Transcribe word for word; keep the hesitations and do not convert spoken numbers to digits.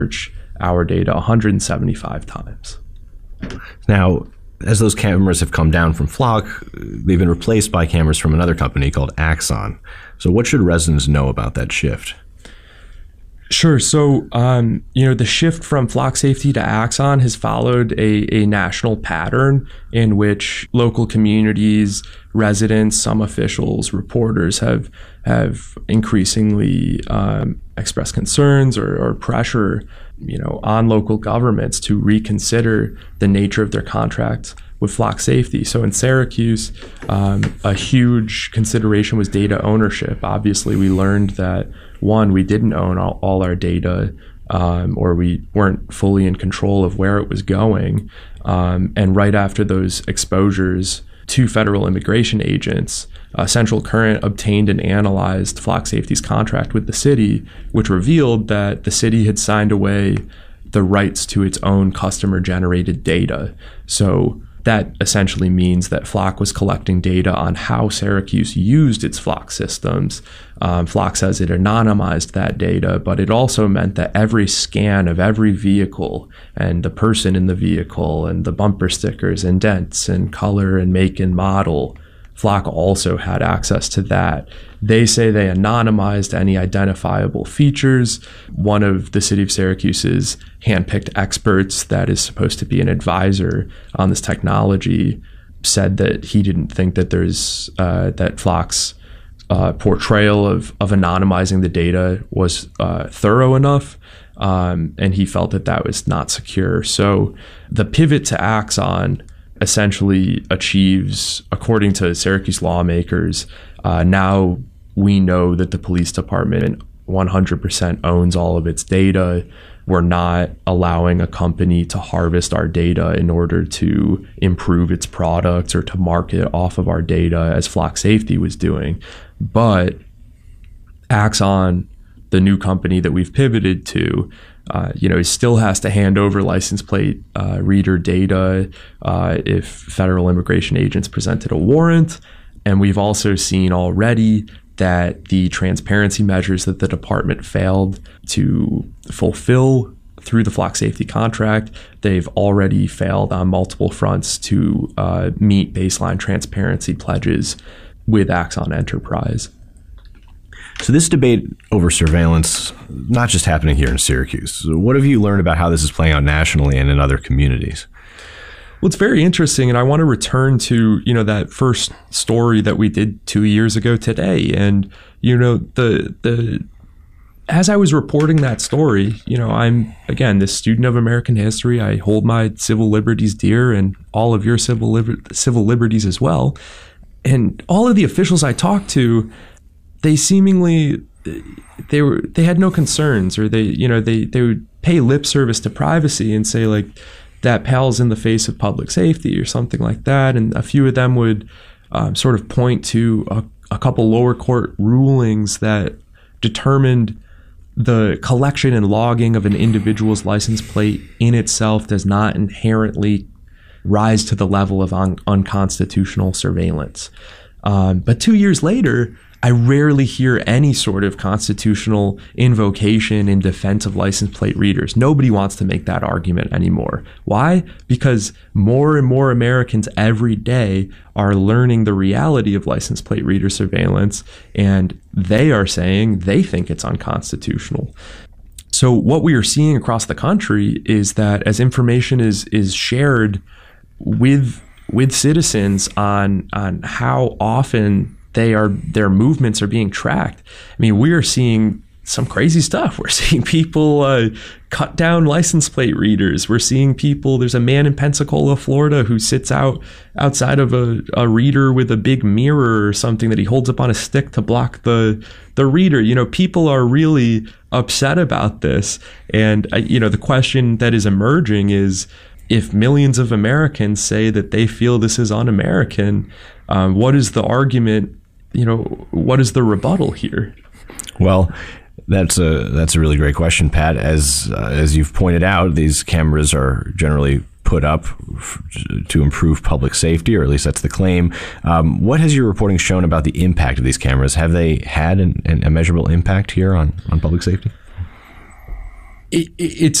search our data one hundred seventy-five times. Now, as those cameras have come down from Flock, they've been replaced by cameras from another company called Axon. So what should residents know about that shift? Sure. So, um, you know, the shift from Flock Safety to Axon has followed a, a national pattern in which local communities, residents, some officials, reporters have have increasingly um, expressed concerns or, or pressure, you know, on local governments to reconsider the nature of their contracts with Flock Safety. So in Syracuse, um, a huge consideration was data ownership. Obviously, we learned that, one, we didn't own all, all our data, um, or we weren't fully in control of where it was going. Um, and right after those exposures to federal immigration agents, uh, Central Current obtained and analyzed Flock Safety's contract with the city, which revealed that the city had signed away the rights to its own customer-generated data. So that essentially means that Flock was collecting data on how Syracuse used its Flock systems. Um, Flock says it anonymized that data, but it also meant that every scan of every vehicle and the person in the vehicle and the bumper stickers and dents and color and make and model, Flock also had access to that. They say they anonymized any identifiable features. One of the city of Syracuse's handpicked experts that is supposed to be an advisor on this technology said that he didn't think that there's uh, that Flock's uh, portrayal of, of anonymizing the data was uh, thorough enough. Um, and he felt that that was not secure. So the pivot to Axon essentially achieves, according to Syracuse lawmakers, uh, now we know that the police department one hundred percent owns all of its data. We're not allowing a company to harvest our data in order to improve its products or to market off of our data as Flock Safety was doing. But Axon, the new company that we've pivoted to, Uh, you know, he still has to hand over license plate uh, reader data uh, if federal immigration agents presented a warrant. And we've also seen already that the transparency measures that the department failed to fulfill through the Flock Safety contract, they've already failed on multiple fronts to uh, meet baseline transparency pledges with Axon Enterprise. So this debate over surveillance, not just happening here in Syracuse. What have you learned about how this is playing out nationally and in other communities? Well, it's very interesting, and I want to return to, you know, that first story that we did two years ago today. And, you know, the the as I was reporting that story, you know, I'm, again, this student of American history. I hold my civil liberties dear and all of your civil liber- civil liberties as well. And all of the officials I talked to, they seemingly, they were, they had no concerns, or they, you know, they, they would pay lip service to privacy and say, like, that pales in the face of public safety or something like that. And a few of them would um, sort of point to a, a couple lower court rulings that determined the collection and logging of an individual's license plate in itself does not inherently rise to the level of un- unconstitutional surveillance. Um, but two years later, I rarely hear any sort of constitutional invocation in defense of license plate readers. Nobody wants to make that argument anymore. Why? Because more and more Americans every day are learning the reality of license plate reader surveillance, and they are saying they think it's unconstitutional. So what we are seeing across the country is that as information is is shared with with citizens on on how often they are their movements are being tracked. I mean, we are seeing some crazy stuff. We're seeing people uh, cut down license plate readers. We're seeing people. There's a man in Pensacola, Florida, who sits out outside of a, a reader with a big mirror or something that he holds up on a stick to block the the reader. You know, people are really upset about this, and uh, you know, the question that is emerging is, if millions of Americans say that they feel this is un-American, um, what is the argument? You know, what is the rebuttal here? Well, that's a that's a really great question, Pat. As uh, as you've pointed out, these cameras are generally put up f- to improve public safety, or at least that's the claim. Um, what has your reporting shown about the impact of these cameras? Have they had an, an, a measurable impact here on, on public safety? it, it's